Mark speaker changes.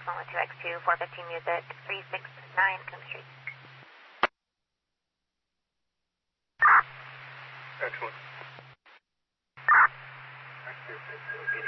Speaker 1: phone with 2X2, 415 Music, 369 Coombe Street.
Speaker 2: Excellent.